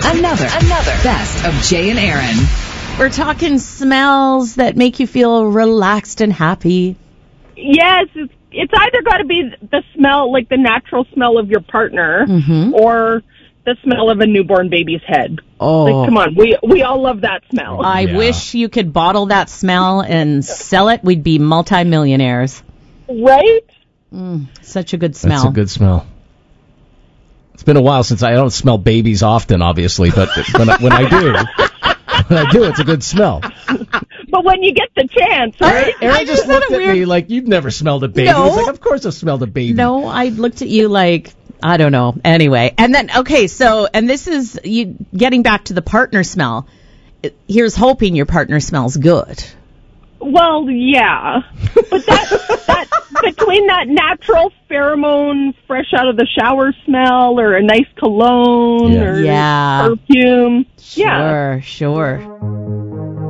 Another Best of Jay and Aaron. We're talking smells that make you feel relaxed and happy. Yes, it's either got to be the smell, like the natural smell of your partner, or the smell of a newborn baby's head. Oh, like, come on, we all love that smell. I wish you could bottle that smell and sell it. We'd be multimillionaires. Right? Such a good smell. That's a good smell. It's been a while since I don't smell babies often, obviously, but when I do, it's a good smell. But when you get the chance, right? Aaron just looked at me like, you've never smelled a baby. No. I was like, of course I've smelled a baby. No, I looked at you like, I don't know. Anyway, and then, okay, so, and this is, you getting back to the partner smell. Here's hoping your partner smells good. Well, yeah. But that between that natural pheromone, fresh out of the shower smell, or a nice cologne, or perfume. Sure.